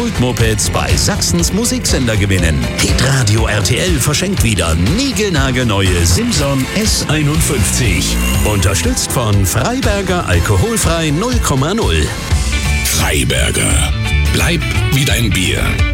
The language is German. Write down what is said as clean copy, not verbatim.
Kultmopeds bei Sachsens Musiksender gewinnen. Hitradio RTL verschenkt wieder niegelnagelneue Simson S51. Unterstützt von Freiberger Alkoholfrei 0,0. Freiberger. Bleib wie dein Bier.